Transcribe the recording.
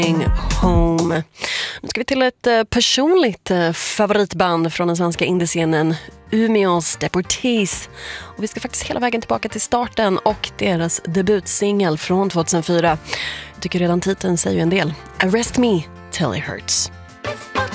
Home. Nu ska vi till ett personligt favoritband från den svenska indiescenen, Umeås Deportees. Och vi ska faktiskt hela vägen tillbaka till starten och deras debutsingel från 2004. Jag tycker redan titeln säger ju en del. Arrest Me Till It Hurts.